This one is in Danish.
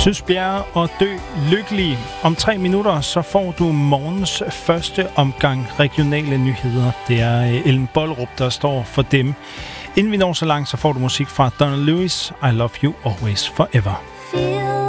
Sysbjerre og Dø Lykkelig. Om 3 minutter så får du morgens første omgang regionale nyheder. Det er Ellen Bollerup, der står for dem. Inden vi når så langt, så får du musik fra Donna Lewis, I Love You Always Forever.